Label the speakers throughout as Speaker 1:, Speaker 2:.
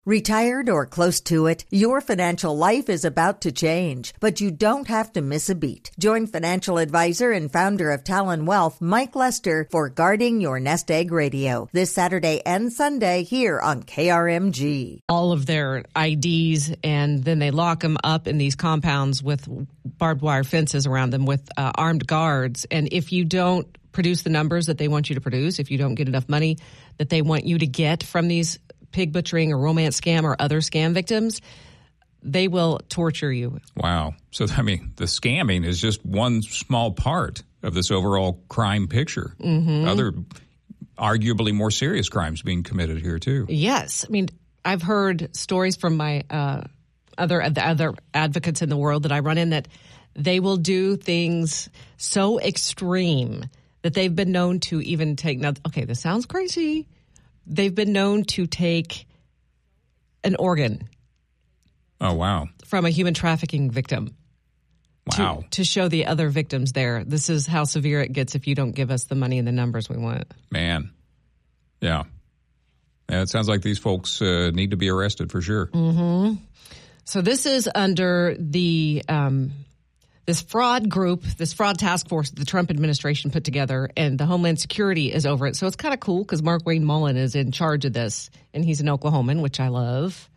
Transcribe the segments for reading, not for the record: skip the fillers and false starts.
Speaker 1: Retired or close to it, your financial life is about to change, but you don't have to miss a beat. Join financial advisor and founder of Talon Wealth, Mike Lester, for Guarding Your Nest Egg Radio, this Saturday and Sunday here on KRMG.
Speaker 2: All of their IDs, and then they lock them up in these compounds with barbed wire fences around them with armed guards. And if you don't produce the numbers that they want you to produce, if you don't get enough money that they want you to get from these pig butchering or romance scam or other scam victims, they will torture you.
Speaker 3: Wow. So, I mean, the scamming is just one small part of this overall crime picture. Mm-hmm. Other arguably more serious crimes being committed here, too.
Speaker 2: Yes. I mean, I've heard stories from my other advocates in the world that I run in that they will do things so extreme that they've been known to even take, now, okay, this sounds crazy. They've been known to take an organ.
Speaker 3: Oh, wow.
Speaker 2: From a human trafficking victim.
Speaker 3: Wow.
Speaker 2: To show the other victims there, this is how severe it gets if you don't give us the money and the numbers we want.
Speaker 3: Man. Yeah. It sounds like these folks need to be arrested for sure.
Speaker 2: Mm-hmm. So this is under the this fraud group, this fraud task force that the Trump administration put together, and the Homeland Security is over it. So it's kind of cool because Mark Wayne Mullen is in charge of this, and he's an Oklahoman, which I love.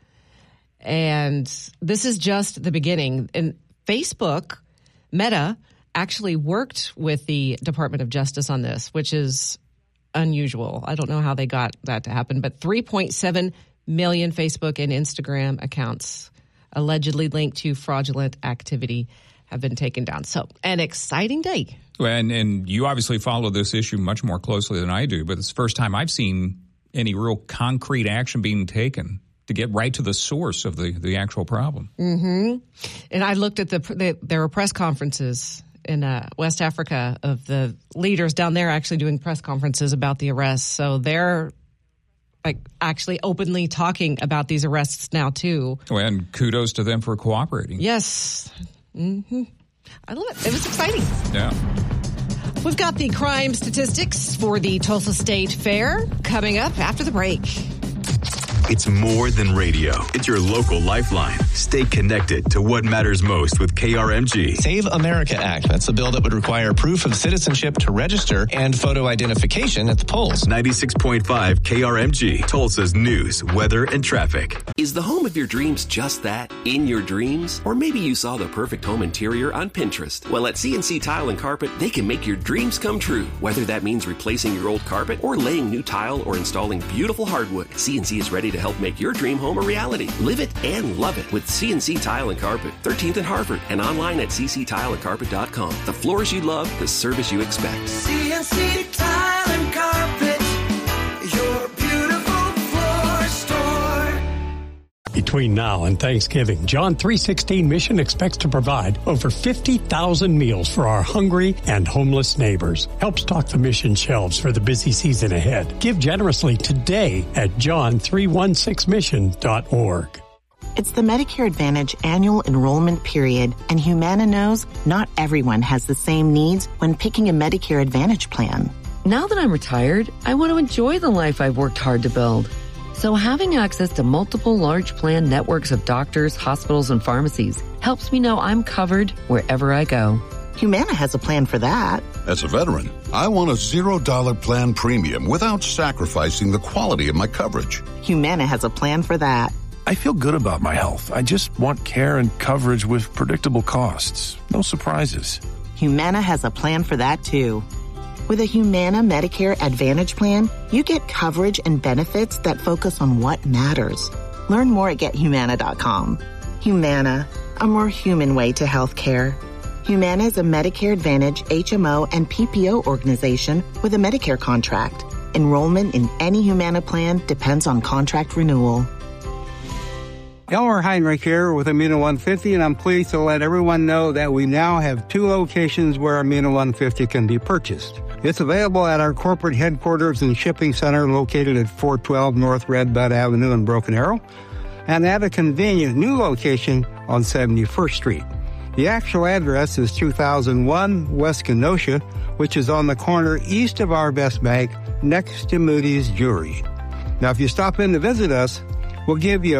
Speaker 2: And this is just the beginning. And Facebook, Meta, actually worked with the Department of Justice on this, which is unusual. I don't know how they got that to happen, but 3.7 million Facebook and Instagram accounts allegedly linked to fraudulent activity have been taken down. So, an exciting day.
Speaker 3: And you obviously follow this issue much more closely than I do, but it's the first time I've seen any real concrete action being taken to get right to the source of the actual problem.
Speaker 2: Mm-hmm. And I looked at there were press conferences in West Africa of the leaders down there actually doing press conferences about the arrests. So they're like actually openly talking about these arrests now too.
Speaker 3: And kudos to them for cooperating.
Speaker 2: Yes. Mm-hmm. I love it. It was exciting.
Speaker 3: Yeah.
Speaker 2: We've got the crime statistics for the Tulsa State Fair coming up after the break.
Speaker 4: It's more than radio. It's your local lifeline. Stay connected to what matters most with KRMG.
Speaker 5: Save America Act. That's a bill that would require proof of citizenship to register and photo identification at the polls.
Speaker 4: 96.5 KRMG, Tulsa's news, weather, and traffic.
Speaker 6: Is the home of your dreams just that? In your dreams? Or maybe you saw the perfect home interior on Pinterest. Well, at CNC Tile and Carpet, they can make your dreams come true. Whether that means replacing your old carpet or laying new tile or installing beautiful hardwood, CNC is ready to help make your dream home a reality. Live it and love it with CNC Tile and Carpet, 13th and Harvard, and online at cctileandcarpet.com. The floors you love, the service you expect.
Speaker 7: CNC Tile and Carpet, your beautiful floor store.
Speaker 8: Between now and Thanksgiving, John 3:16 Mission expects to provide over 50,000 meals for our hungry and homeless neighbors. Help stock the mission shelves for the busy season ahead. Give generously today at john316mission.org.
Speaker 9: It's the Medicare Advantage annual enrollment period, and Humana knows not everyone has the same needs when picking a Medicare Advantage plan.
Speaker 10: Now that I'm retired, I want to enjoy the life I've worked hard to build. So having access to multiple large plan networks of doctors, hospitals, and pharmacies helps me know I'm covered wherever I go.
Speaker 9: Humana has a plan for that.
Speaker 11: As a veteran, I want a $0 plan premium without sacrificing the quality of my coverage.
Speaker 9: Humana has a plan for that.
Speaker 12: I feel good about my health. I just want care and coverage with predictable costs. No surprises.
Speaker 9: Humana has a plan for that, too. With a Humana Medicare Advantage plan, you get coverage and benefits that focus on what matters. Learn more at GetHumana.com. Humana, a more human way to health care. Humana is a Medicare Advantage, HMO, and PPO organization with a Medicare contract. Enrollment in any Humana plan depends on contract renewal.
Speaker 13: Elmer Heinrich here with Amino 150, and I'm pleased to let everyone know that we now have 2 locations where Amino 150 can be purchased. It's available at our corporate headquarters and shipping center located at 412 North Red Bud Avenue in Broken Arrow, and at a convenient new location on 71st Street. The actual address is 2001 West Kenosha, which is on the corner east of our Best Bank next to Moody's Jewelry. Now, if you stop in to visit us, we'll give you